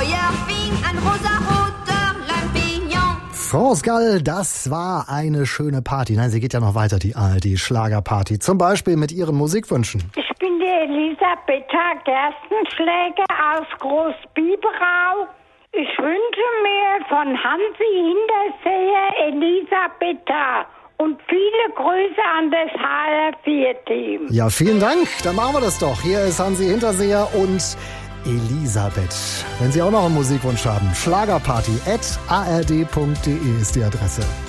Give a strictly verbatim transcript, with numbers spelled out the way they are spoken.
Feuer fing ein rosaroter Lampignon. France Gall, das war eine schöne Party. Nein, sie geht ja noch weiter, die A R D-Schlagerparty. Zum Beispiel mit ihren Musikwünschen. Ich bin die Elisabetta Gerstenschläger aus Großbiberau. Ich wünsche mir von Hansi Hinterseher Elisabetta und viele Grüße an das H R vier Team. Ja, vielen Dank. Dann machen wir das doch. Hier ist Hansi Hinterseher und Elisabeth. Wenn Sie auch noch einen Musikwunsch haben, schlagerparty at a r d punkt d e ist die Adresse.